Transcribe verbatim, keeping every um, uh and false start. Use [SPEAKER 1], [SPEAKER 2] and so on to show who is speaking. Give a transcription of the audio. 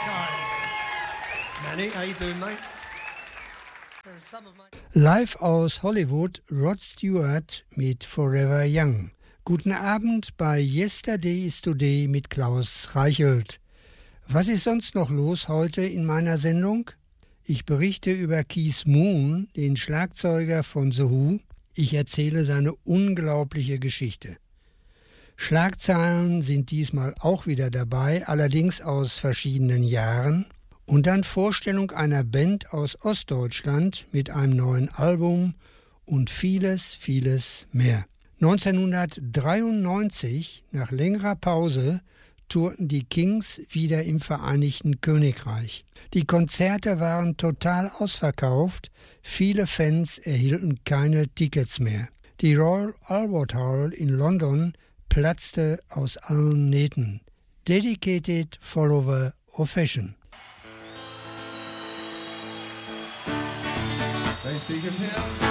[SPEAKER 1] Manny, how you doing, mate?
[SPEAKER 2] Live aus Hollywood, Rod Stewart mit Forever Young. Guten Abend bei Yesterday is Today mit Klaus Reichelt. Was ist sonst noch los heute in meiner Sendung? Ich berichte über Keith Moon, den Schlagzeuger von The Who. Ich erzähle seine unglaubliche Geschichte. Schlagzeilen sind diesmal auch wieder dabei, allerdings aus verschiedenen Jahren. Und dann Vorstellung einer Band aus Ostdeutschland mit einem neuen Album und vieles, vieles mehr. neunzehnhundertdreiundneunzig, nach längerer Pause, tourten die Kings wieder im Vereinigten Königreich. Die Konzerte waren total ausverkauft, viele Fans erhielten keine Tickets mehr. Die Royal Albert Hall in London platzte aus allen Nähten. Dedicated Follower of Fashion.
[SPEAKER 3] They see him here.